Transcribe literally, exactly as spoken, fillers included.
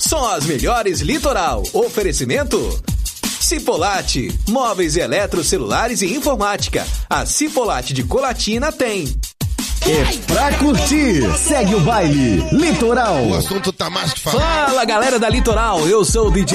Só as melhores Litoral. Oferecimento Cipolate, móveis e eletrocelulares e informática. A Cipolate de Colatina tem. É pra curtir. Segue o baile. Litoral. O assunto tá mais que falado. Fala, galera da Litoral. Eu sou o D J